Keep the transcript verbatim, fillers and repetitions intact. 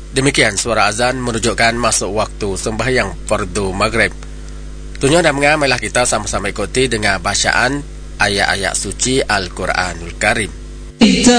Demikian suara azan menunjukkan masuk waktu sembahyang fardu maghrib. Tuan dan pendengar, marilah kita sama-sama ikuti dengan bacaan ayat-ayat suci Al-Quranul Karim.